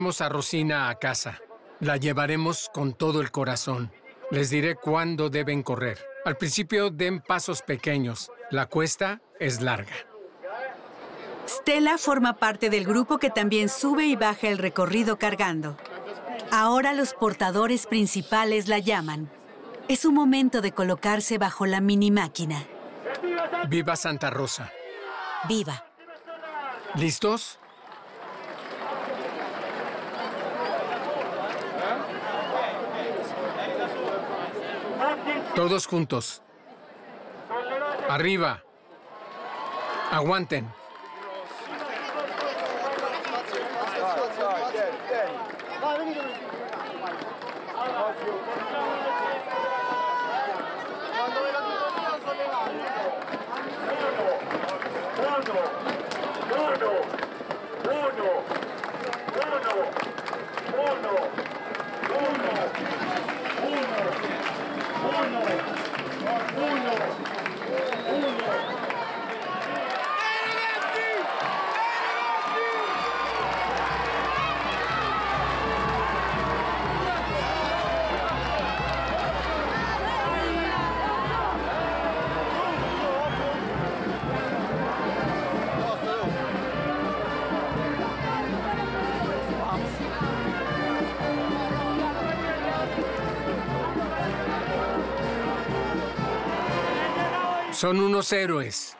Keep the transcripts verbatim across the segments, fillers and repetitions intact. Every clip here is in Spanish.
a Rosina a casa. La llevaremos con todo el corazón. Les diré cuándo deben correr. Al principio den pasos pequeños. La cuesta es larga. Stella forma parte del grupo que también sube y baja el recorrido cargando. Ahora los portadores principales la llaman. Es un momento de colocarse bajo la mini máquina. ¡Viva Santa Rosa! ¡Viva! ¿Listos? Todos juntos. Arriba. Aguanten. Son unos héroes.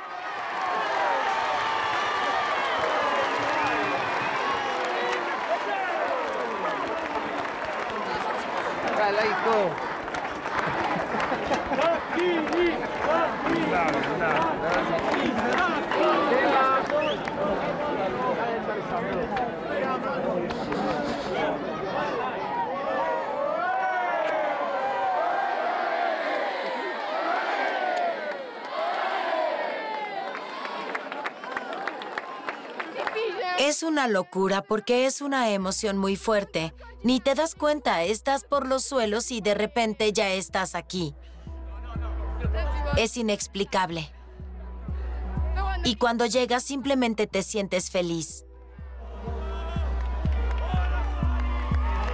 Es una locura porque es una emoción muy fuerte. Ni te das cuenta, estás por los suelos y de repente ya estás aquí. Es inexplicable. Y cuando llegas simplemente te sientes feliz.